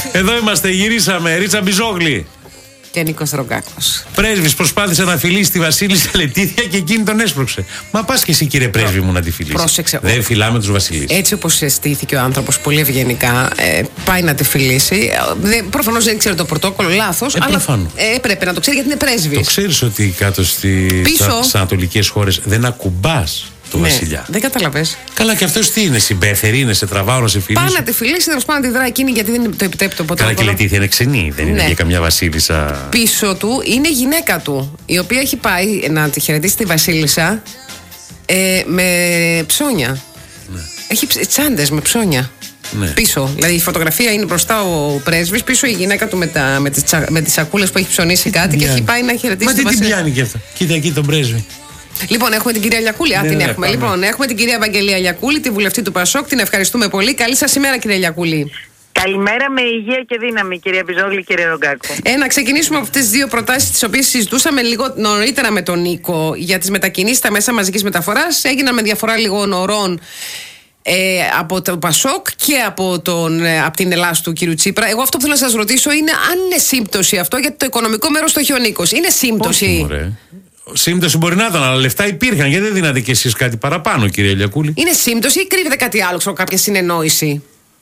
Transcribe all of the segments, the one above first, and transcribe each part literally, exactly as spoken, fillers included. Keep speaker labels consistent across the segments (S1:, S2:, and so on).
S1: Εδώ είμαστε, γυρίσαμε. Ρίτσα Μπιζόγλη.
S2: Και Νίκος Ρογκάκος.
S1: Πρέσβης προσπάθησε να φιλήσει τη Βασίλισσα Λετίδια και εκείνη τον έσπρωξε. Μα πας και εσύ, κύριε Πρέσβη, μου να τη φιλήσει.
S2: Πρόσεξε.
S1: Δεν φυλάμε τους βασιλείς.
S2: Έτσι όπως στήθηκε ο άνθρωπος, πολύ ευγενικά, ε, πάει να τη φιλήσει. Ε, προφανώς δεν ξέρει το πρωτόκολλο, λάθος.
S1: Ε,
S2: αλλά
S1: ε, Το ξέρεις ότι κάτω στις ανατολικές χώρες δεν ακουμπάς το
S2: ναι,
S1: βασιλιά.
S2: Δεν καταλαβες.
S1: Καλά, και αυτός τι είναι, συμπέθερη, είναι, σε τραβάω να σε φιλήσει.
S2: Πάει να τη φιλήσει, τέλος πάντων να τη δράει εκείνη γιατί δεν το επιτρέπει το πρωτόκολλο.
S1: Καλά, και η Λετίδια είναι ξενή, δεν είναι
S2: ναι.
S1: για καμιά βασίλισσα.
S2: Πίσω του είναι η γυναίκα του, η οποία έχει πάει να τη χαιρετήσει τη Βασίλισσα ε, με ψώνια.
S1: Ναι.
S2: Έχει τσάντες με ψώνια. Ναι. Πίσω. Δηλαδή η φωτογραφία είναι μπροστά ο πρέσβης, πίσω η γυναίκα του με, τα, με, τις, με τις σακούλες που έχει ψωνίσει κάτι και έχει πάει να χαιρετήσει τη Βασίλισσα.
S1: Μα τι την πιάνει και αυτό. Κοίτα εκεί τον πρέσβη.
S2: Λοιπόν, έχουμε την κυρία Λιακούλη. Α, ναι, την ναι, έχουμε. Πάμε. Λοιπόν, έχουμε την κυρία Ευαγγελία Λιακούλη, τη βουλευτή του Πασόκ. Την ευχαριστούμε πολύ. Καλή σας ημέρα, κυρία Λιακούλη.
S3: Καλημέρα, με υγεία και δύναμη, κυρία Μπιζόγλη, κύριε Ρογκάκο.
S2: Ε, να ξεκινήσουμε από αυτές τις δύο προτάσεις, τις οποίες συζητούσαμε λίγο νωρίτερα με τον Νίκο για τις μετακινήσεις στα μέσα μαζικής μεταφοράς. Έγιναν με διαφορά λίγων ωρών ε, από το Πασόκ και από, τον, ε, από την Ελλάδα του κύριου Τσίπρα. Εγώ αυτό που θέλω να σας ρωτήσω είναι αν είναι σύμπτωση αυτό, γιατί το οικονομικό μέρος το έχει ο Νίκος. Είναι σύμπτωση.
S1: Όχι, σύμπτωση μπορεί να ήταν, αλλά λεφτά υπήρχαν. Γιατί δεν δίνατε κι εσείς κάτι παραπάνω, κυρία Λιακούλη?
S2: Είναι σύμπτωση ή κρύβεται κάτι άλλο, ξέρω, κάποια συνεννόηση?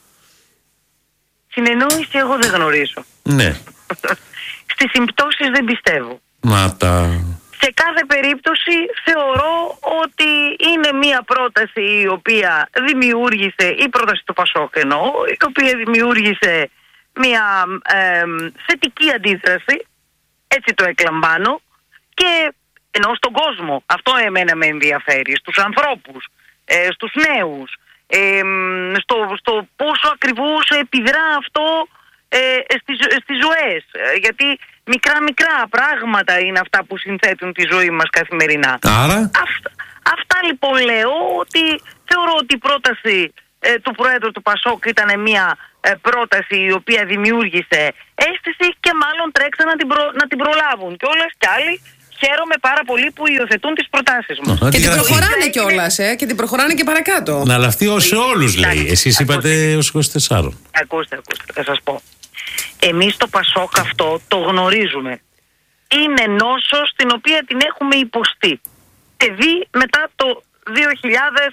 S3: Συνεννόηση εγώ δεν γνωρίζω.
S1: Ναι.
S3: Στις συμπτώσεις δεν πιστεύω.
S1: Μα τα...
S3: Σε κάθε περίπτωση θεωρώ ότι είναι μια πρόταση η οποία δημιούργησε, η πρόταση του Πασόκ εννοώ, η οποία δημιούργησε μια ε, θετική αντίδραση, έτσι το εκλαμβάνω, και εννοώ στον κόσμο. Αυτό εμένα με ενδιαφέρει, στους ανθρώπους, ε, στους νέους, ε, στο, στο πόσο ακριβώς επιδρά αυτό ε, στις, στις ζωές. Ε, γιατί μικρά μικρά πράγματα είναι αυτά που συνθέτουν τη ζωή μας καθημερινά.
S1: Άρα?
S3: Αυτά, αυτά λοιπόν λέω, ότι θεωρώ ότι η πρόταση ε, του Προέδρου του Πασόκ ήταν μια ε, πρόταση η οποία δημιούργησε αίσθηση και μάλλον τρέξαν να την, προ, να την προλάβουν. Και όλες κι άλλοι χαίρομαι πάρα πολύ που υιοθετούν τις προτάσεις μου.
S2: Και την προχωράνε κιόλας, ε, και την προχωράνε και παρακάτω.
S1: Να, αλλά αυτή ως όλους λέει. Εσείς είπατε ως είκοσι τέσσερα.
S3: Ακούστε, ακούστε, θα σας πω. Εμείς το Πασόκ αυτό το γνωρίζουμε. Είναι νόσος την οποία την έχουμε υποστεί. Και δει μετά το δύο χιλιάδες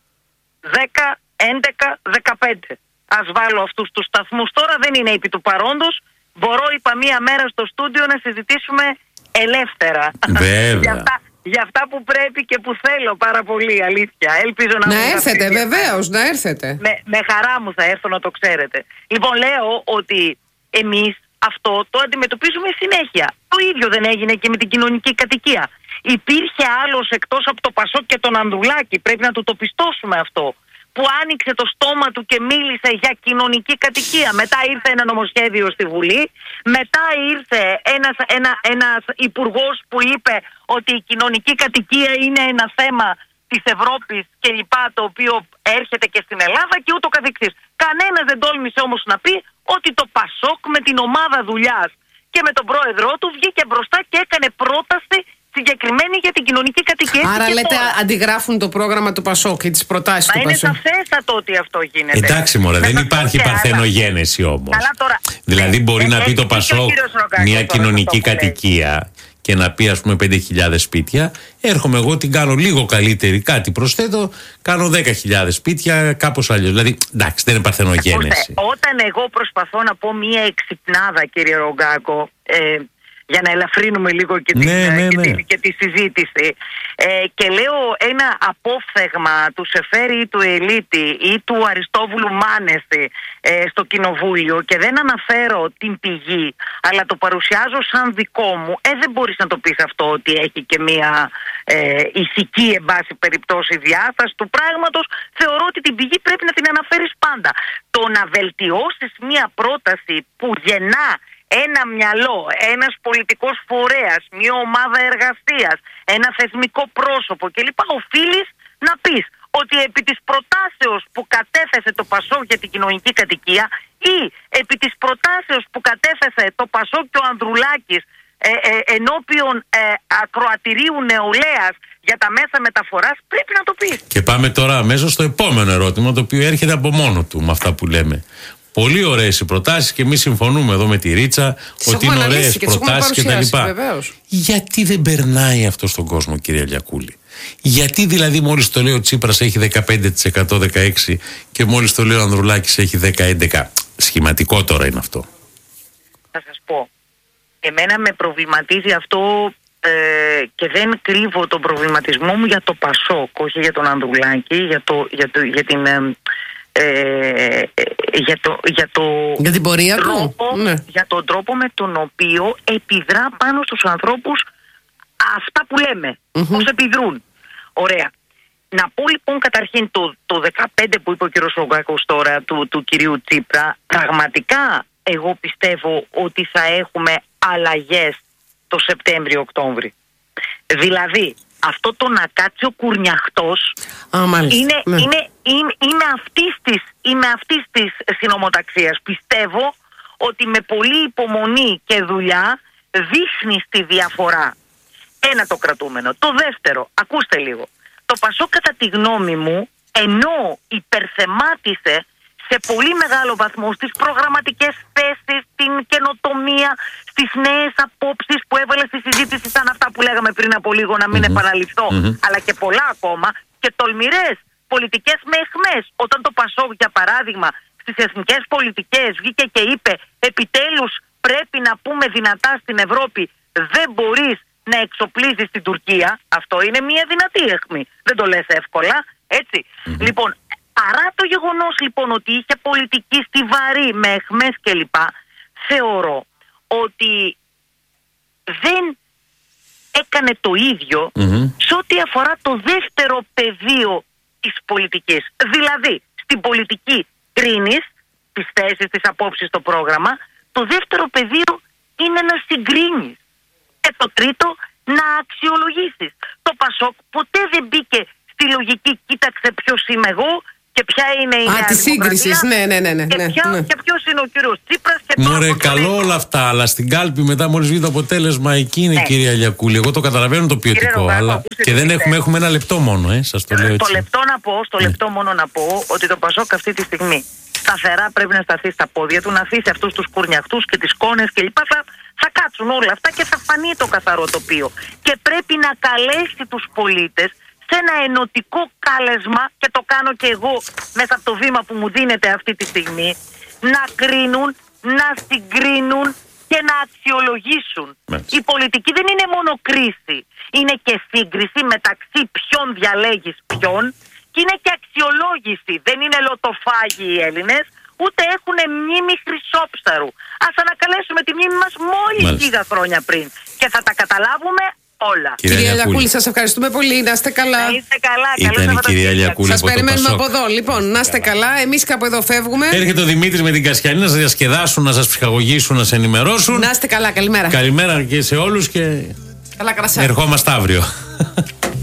S3: δέκα, έντεκα, δεκαπέντε. Ας βάλω αυτούς τους σταθμούς τώρα, δεν είναι επί του παρόντος. Μπορώ, είπα, μία μέρα στο στούντιο να συζητήσουμε ελεύθερα.
S1: Βέβαια.
S3: για, αυτά, για αυτά που πρέπει και που θέλω πάρα πολύ, αλήθεια. Ελπίζω να,
S2: να έρθετε, βεβαίως, να έρθετε.
S3: Με, με χαρά μου θα έρθω, να το ξέρετε. Λοιπόν, λέω ότι εμείς αυτό το αντιμετωπίζουμε συνέχεια. Το ίδιο δεν έγινε και με την κοινωνική κατοικία. Υπήρχε άλλος εκτός από το Πασόκ και τον Ανδρουλάκη, πρέπει να του το πιστώσουμε αυτό, που άνοιξε το στόμα του και μίλησε για κοινωνική κατοικία. Μετά ήρθε ένα νομοσχέδιο στη Βουλή, μετά ήρθε ένας, ένα, ένας υπουργός που είπε ότι η κοινωνική κατοικία είναι ένα θέμα της Ευρώπης και λοιπά, το οποίο έρχεται και στην Ελλάδα και ούτω καθεξής. Κανένας δεν τόλμησε όμως να πει ότι το Πασόκ με την ομάδα δουλειάς και με τον πρόεδρό του βγήκε μπροστά και έκανε πρόταση συγκεκριμένη για την κοινωνική κατοικία.
S2: Άρα λέτε τώρα αντιγράφουν το πρόγραμμα του Πασόκ και τις προτάσεις του Πασόκ.
S3: Μα είναι σαφέστατο ότι αυτό γίνεται.
S1: Εντάξει μωρέ, δεν υπάρχει παρθενογένεση όμως.
S3: Τώρα,
S1: δηλαδή μπορεί
S3: ε,
S1: να
S3: ε,
S1: πει
S3: ε,
S1: το Πασόκ μια κοινωνική κατοικία και να πει ας πούμε πέντε χιλιάδες σπίτια, έρχομαι εγώ την κάνω λίγο καλύτερη, κάτι προσθέτω, κάνω δέκα χιλιάδες σπίτια, κάπως αλλιώς. Δηλαδή, εντάξει, δεν είναι παρθενογένεση.
S3: Όταν εγώ προσπαθώ να πω μια εξυπνάδα, κύριε Ρογκάκο, ε, για να ελαφρύνουμε λίγο και, την,
S1: ναι, ναι,
S3: και,
S1: ναι.
S3: την, και τη συζήτηση, ε, και λέω ένα απόφθεγμα του Σεφέρη ή του Ελίτη ή του Αριστόβουλου Μάνεση ε, στο κοινοβούλιο και δεν αναφέρω την πηγή, αλλά το παρουσιάζω σαν δικό μου, ε, δεν μπορείς να το πεις αυτό ότι έχει και μια ε, ηθική, εν πάση περιπτώσει, διάσταση του πράγματος. Θεωρώ ότι την πηγή πρέπει να την αναφέρεις πάντα. Το να βελτιώσεις μια πρόταση που γεννά ένα μυαλό, ένας πολιτικός φορέας, μια ομάδα εργασίας, ένα θεσμικό πρόσωπο κλπ. Οφείλεις να πεις ότι επί της προτάσεως που κατέθεσε το Πασόκ για την κοινωνική κατοικία ή επί της προτάσεως που κατέθεσε το Πασόκ και ο Ανδρουλάκης ε, ε, ενώπιον ε, ακροατηρίου νεολαίας για τα μέσα μεταφοράς, πρέπει να το πεις.
S1: Και πάμε τώρα αμέσως στο επόμενο ερώτημα, το οποίο έρχεται από μόνο του με αυτά που λέμε. Πολύ ωραίες οι προτάσεις και εμείς συμφωνούμε εδώ με τη Ρίτσα
S2: τις
S1: ότι είναι ωραίες προτάσεις και τα λοιπά. Γιατί δεν περνάει αυτό στον κόσμο, κύριε Αλιακούλη? Γιατί δηλαδή μόλις το λέει ο Τσίπρας έχει δεκαπέντε τοις εκατό, δεκαέξι τοις εκατό και μόλις το λέει ο Ανδρουλάκης έχει δέκα έντεκα τοις εκατό? Σχηματικό τώρα είναι αυτό.
S3: Θα σας πω. Εμένα με προβληματίζει αυτό ε, και δεν κρύβω τον προβληματισμό μου για το Πασόκ, όχι για τον Ανδρουλάκη, για, το, για, το, για την... Ε, Ε, για, το, για, το
S2: για την πορεία
S3: τρόπο,
S2: του. Ναι.
S3: Για τον τρόπο με τον οποίο επιδρά πάνω στους ανθρώπους αυτά που λέμε, mm-hmm. πώς επιδρούν. Ωραία. Να πω λοιπόν καταρχήν το, το δεκαπέντε που είπε ο κύριος Ρογκάκος τώρα του, του κυρίου Τσίπρα, πραγματικά εγώ πιστεύω ότι θα έχουμε αλλαγές το Σεπτέμβριο-Οκτώβρη. Δηλαδή αυτό το να κάτσει ο κουρνιαχτός
S2: Α,
S3: είναι,
S2: ναι.
S3: είναι, είναι, είναι αυτής της, είναι αυτής της συνομοταξίας. Πιστεύω ότι με πολλή υπομονή και δουλειά δείχνει τη διαφορά. Ένα το κρατούμενο. Το δεύτερο, ακούστε λίγο. Το Πασόκ κατά τη γνώμη μου, ενώ υπερθεμάτισε σε πολύ μεγάλο βαθμό στις προγραμματικές θέσεις, στην καινοτομία, στις νέες απόψεις που έβαλε στη συζήτηση, σαν αυτά που λέγαμε πριν από λίγο, να μην mm-hmm. επαναληφθώ, mm-hmm. αλλά και πολλά ακόμα, και τολμηρές πολιτικές με εχμές. Όταν το Πασόκ, για παράδειγμα, στις εθνικές πολιτικές βγήκε και είπε επιτέλους πρέπει να πούμε δυνατά στην Ευρώπη, δεν μπορείς να εξοπλίζεις την Τουρκία. Αυτό είναι μια δυνατή αιχμή. Δεν το λες εύκολα, έτσι. Mm-hmm. Λοιπόν, παρά το γεγονός λοιπόν ότι είχε πολιτική στιβαρή με αιχμές κλπ, θεωρώ ότι δεν έκανε το ίδιο mm-hmm. σε ό,τι αφορά το δεύτερο πεδίο της πολιτικής. Δηλαδή, στην πολιτική κρίνεις τις θέσεις, τις απόψεις, το πρόγραμμα. Το δεύτερο πεδίο είναι να συγκρίνεις. Και το τρίτο, να αξιολογήσεις. Το Πασόκ ποτέ δεν μπήκε στη λογική κοίταξε ποιος είμαι εγώ και ποια είναι η
S2: Α,
S3: Νέα
S2: τη σύγκριση, ναι, ναι, ναι, ναι.
S3: Και,
S2: ναι,
S3: ποια,
S2: ναι.
S3: και ποιος είναι ο κύριος Τσίπρας και
S1: Μωρέ, καλό όλα αυτά, αλλά στην κάλπη μετά μόλις βγει το αποτέλεσμα εκεί είναι, ναι. Κυρία Αλιακούλη. Εγώ το καταλαβαίνω το ποιοτικό, Ρογάκο, αλλά και δεν έχουμε, έχουμε ένα λεπτό μόνο, ε, σας το λέω έτσι.
S3: Στο λεπτό να πω, στο ναι. λεπτό μόνο να πω ότι το Πασόκ αυτή τη στιγμή σταθερά πρέπει να σταθεί στα πόδια του, να αφήσει αυτούς τους κουρνιαχτούς και τις κόνες κλπ. Θα, θα κάτσουν όλα αυτά και θα φανεί το καθαρό τοπίο. Και πρέπει να καλέσει τους πολίτες σε ένα ενωτικό κάλεσμα, και το κάνω και εγώ μέσα από το βήμα που μου δίνεται αυτή τη στιγμή, να κρίνουν, να συγκρίνουν και να αξιολογήσουν. Μάλιστα. Η πολιτική δεν είναι μόνο κρίση, είναι και σύγκριση μεταξύ ποιον διαλέγεις ποιον, και είναι και αξιολόγηση. Δεν είναι λοτοφάγοι οι Έλληνες, ούτε έχουν μνήμη χρυσόψαρου. Ας ανακαλέσουμε τη μνήμη μας μόλις λίγα χρόνια πριν και θα τα καταλάβουμε όλα.
S2: Κυρία Αλιακούλη, σας ευχαριστούμε πολύ. Να είστε καλά.
S3: Να είστε καλά.
S1: Ήταν η κυρία Αλιακούλη.
S2: Σας περιμένουμε από εδώ. Λοιπόν, να είστε καλά. Εμείς κάπου εδώ φεύγουμε.
S1: Έρχεται ο Δημήτρης με την Κασιανή να σας διασκεδάσουν, να σας ψυχαγωγήσουν, να σας ενημερώσουν.
S2: Να είστε καλά. Καλημέρα.
S1: Καλημέρα και σε όλους και
S2: καλά,
S1: ερχόμαστε αύριο.